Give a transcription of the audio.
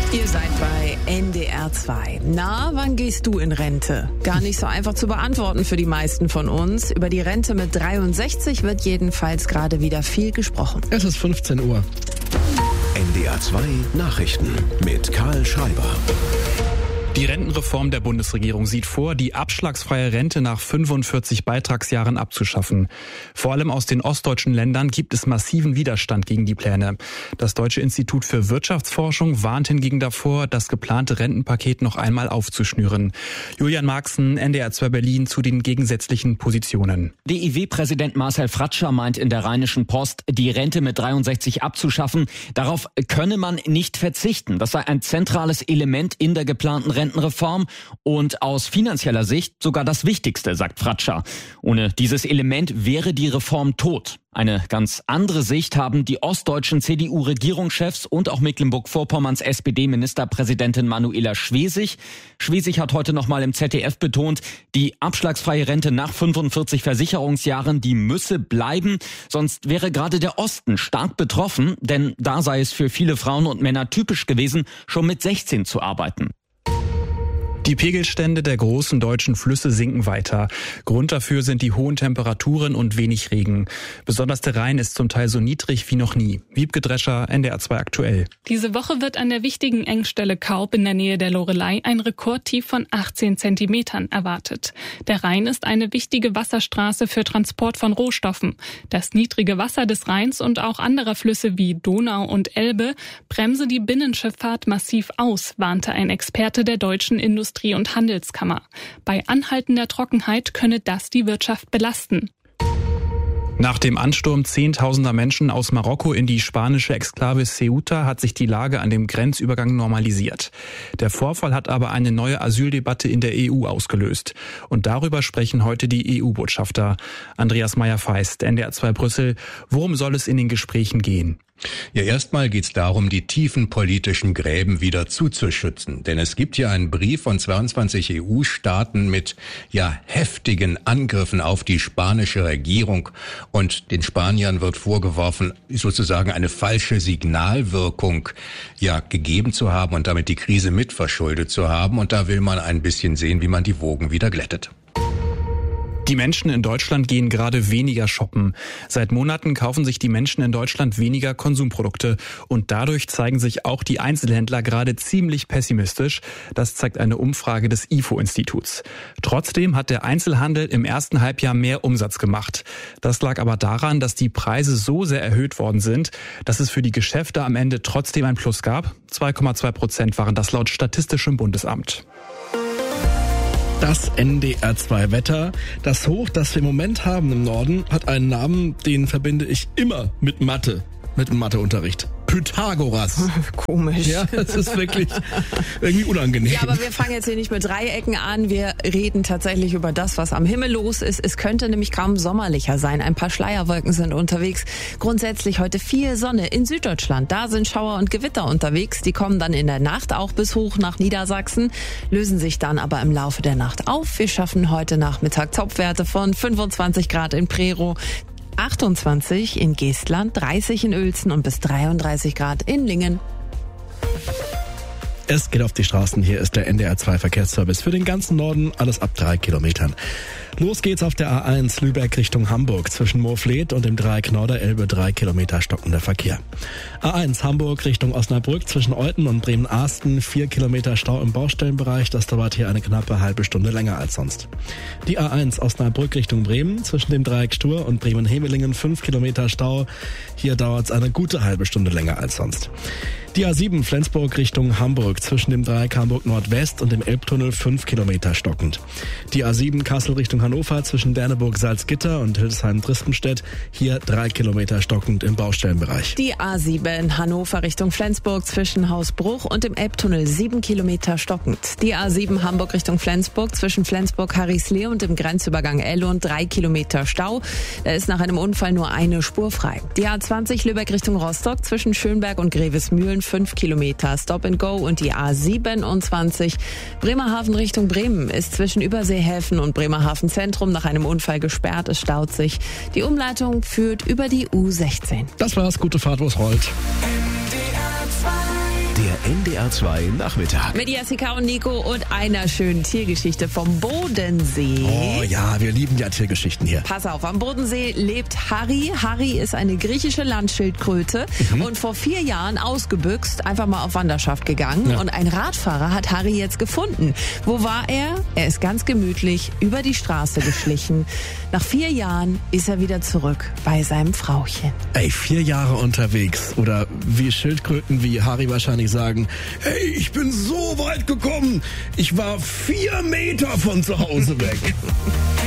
Ihr seid bei NDR 2. Na, wann gehst du in Rente? Gar nicht so einfach zu beantworten für die meisten von uns. Über die Rente mit 63 wird jedenfalls gerade wieder viel gesprochen. Es ist 15 Uhr. NDR 2 Nachrichten mit Karl Schreiber. Die Rentenreform der Bundesregierung sieht vor, die abschlagsfreie Rente nach 45 Beitragsjahren abzuschaffen. Vor allem aus den ostdeutschen Ländern gibt es massiven Widerstand gegen die Pläne. Das Deutsche Institut für Wirtschaftsforschung warnt hingegen davor, das geplante Rentenpaket noch einmal aufzuschnüren. Julian Marxen, NDR 2 Berlin, zu den gegensätzlichen Positionen. DIW-Präsident Marcel Fratscher meint in der Rheinischen Post, die Rente mit 63 abzuschaffen. Darauf könne man nicht verzichten. Das sei ein zentrales Element in der geplanten Rentenreform und aus finanzieller Sicht sogar das Wichtigste, sagt Fratscher. Ohne dieses Element wäre die Reform tot. Eine ganz andere Sicht haben die ostdeutschen CDU-Regierungschefs und auch Mecklenburg-Vorpommerns SPD-Ministerpräsidentin Manuela Schwesig. Schwesig hat heute nochmal im ZDF betont, die abschlagsfreie Rente nach 45 Versicherungsjahren, die müsse bleiben. Sonst wäre gerade der Osten stark betroffen, denn da sei es für viele Frauen und Männer typisch gewesen, schon mit 16 zu arbeiten. Die Pegelstände der großen deutschen Flüsse sinken weiter. Grund dafür sind die hohen Temperaturen und wenig Regen. Besonders der Rhein ist zum Teil so niedrig wie noch nie. Wiebke Drescher, NDR 2 aktuell. Diese Woche wird an der wichtigen Engstelle Kaub in der Nähe der Loreley ein Rekordtief von 18 Zentimetern erwartet. Der Rhein ist eine wichtige Wasserstraße für Transport von Rohstoffen. Das niedrige Wasser des Rheins und auch anderer Flüsse wie Donau und Elbe bremse die Binnenschifffahrt massiv aus, warnte ein Experte der deutschen Industrie- und Handelskammer. Bei anhaltender Trockenheit könne das die Wirtschaft belasten. Nach dem Ansturm zehntausender Menschen aus Marokko in die spanische Exklave Ceuta hat sich die Lage an dem Grenzübergang normalisiert. Der Vorfall hat aber eine neue Asyldebatte in der EU ausgelöst. Und darüber sprechen heute die EU-Botschafter. Andreas Meyer-Feist, NDR 2 Brüssel. Worum soll es in den Gesprächen gehen? Ja, erstmal geht's darum, die tiefen politischen Gräben wieder zuzuschützen. Denn es gibt hier einen Brief von 22 EU-Staaten mit, heftigen Angriffen auf die spanische Regierung. Und den Spaniern wird vorgeworfen, sozusagen eine falsche Signalwirkung, gegeben zu haben und damit die Krise mitverschuldet zu haben. Und da will man ein bisschen sehen, wie man die Wogen wieder glättet. Die Menschen in Deutschland gehen gerade weniger shoppen. Seit Monaten kaufen sich die Menschen in Deutschland weniger Konsumprodukte. Und dadurch zeigen sich auch die Einzelhändler gerade ziemlich pessimistisch. Das zeigt eine Umfrage des IFO-Instituts. Trotzdem hat der Einzelhandel im ersten Halbjahr mehr Umsatz gemacht. Das lag aber daran, dass die Preise so sehr erhöht worden sind, dass es für die Geschäfte am Ende trotzdem ein Plus gab. 2,2% waren das laut Statistischem Bundesamt. Das NDR 2 Wetter. Das Hoch, das wir im Moment haben im Norden, hat einen Namen, den verbinde ich immer mit Mathe, mit dem Matheunterricht. Pythagoras. Komisch. Ja, das ist wirklich irgendwie unangenehm. Ja, aber wir fangen jetzt hier nicht mit Dreiecken an. Wir reden tatsächlich über das, was am Himmel los ist. Es könnte nämlich kaum sommerlicher sein. Ein paar Schleierwolken sind unterwegs. Grundsätzlich heute viel Sonne in Süddeutschland. Da sind Schauer und Gewitter unterwegs. Die kommen dann in der Nacht auch bis hoch nach Niedersachsen, lösen sich dann aber im Laufe der Nacht auf. Wir schaffen heute Nachmittag Topwerte von 25 Grad in Prerow, 28 in Geestland, 30 in Uelzen und bis 33 Grad in Lingen. Es geht auf die Straßen. Hier ist der NDR 2 Verkehrsservice für den ganzen Norden. Alles ab 3 Kilometern. Los geht's auf der A1 Lübeck Richtung Hamburg. Zwischen Moorfleet und dem Dreieck Norderelbe 3 Kilometer stockender Verkehr. A1 Hamburg Richtung Osnabrück zwischen Olten und Bremen-Arsten 4 Kilometer Stau im Baustellenbereich. Das dauert hier eine knappe halbe Stunde länger als sonst. Die A1 Osnabrück Richtung Bremen zwischen dem Dreieck Stur und Bremen-Hemelingen 5 Kilometer Stau. Hier dauert's eine gute halbe Stunde länger als sonst. Die A7 Flensburg Richtung Hamburg zwischen dem Dreieck Hamburg Nordwest und dem Elbtunnel 5 Kilometer stockend. Die A7 Kassel Richtung Hannover zwischen Derneburg-Salzgitter und Hildesheim-Drispenstedt hier 3 Kilometer stockend im Baustellenbereich. Die A7 Hannover Richtung Flensburg zwischen Hausbruch und dem Elbtunnel 7 Kilometer stockend. Die A7 Hamburg Richtung Flensburg zwischen Flensburg-Harrislee und dem Grenzübergang Ellund 3 Kilometer Stau. Da ist nach einem Unfall nur eine Spur frei. Die A20 Lübeck Richtung Rostock zwischen Schönberg und Grevesmühlen 5 Kilometer Stop and Go und die A27 Bremerhaven Richtung Bremen ist zwischen Überseehäfen und Bremerhaven Zentrum nach einem Unfall gesperrt. Es staut sich. Die Umleitung führt über die U16. Das war's. Gute Fahrt, wo's rollt. Der NDR 2 Nachmittag. Mit Jessica und Nico und einer schönen Tiergeschichte vom Bodensee. Oh ja, wir lieben ja Tiergeschichten hier. Pass auf, am Bodensee lebt Harry. Harry ist eine griechische Landschildkröte und vor 4 Jahren ausgebüxt, einfach mal auf Wanderschaft gegangen. Ja. Und ein Radfahrer hat Harry jetzt gefunden. Wo war er? Er ist ganz gemütlich über die Straße geschlichen. Nach 4 Jahren ist er wieder zurück bei seinem Frauchen. Ey, 4 Jahre unterwegs. Oder wie Schildkröten wie Harry wahrscheinlich sagen, hey, ich bin so weit gekommen. Ich war 4 Meter von zu Hause weg.